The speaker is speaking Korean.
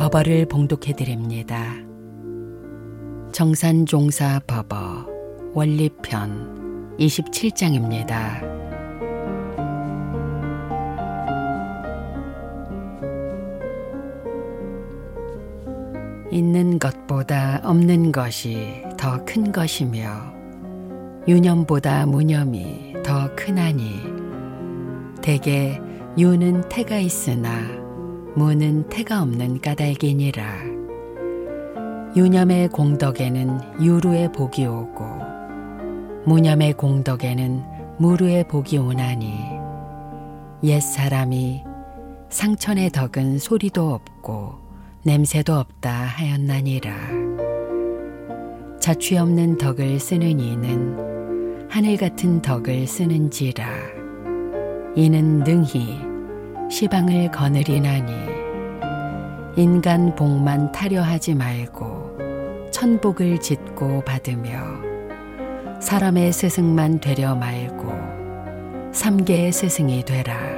법어를 봉독해드립니다. 정산종사법어 원리편 27장입니다. 있는 것보다 없는 것이 더 큰 것이며 유념보다 무념이 더 크나니 대개 유는 태가 있으나 무는 태가 없는 까닭이니라. 유념의 공덕에는 유루의 복이 오고 무념의 공덕에는 무루의 복이 오나니 옛사람이 상천의 덕은 소리도 없고 냄새도 없다 하였나니라. 자취 없는 덕을 쓰는 이는 하늘 같은 덕을 쓰는지라. 이는 능히 시방을 거느리나니 인간 복만 타려 하지 말고 천복을 짓고 받으며 사람의 스승만 되려 말고 삼계의 스승이 되라.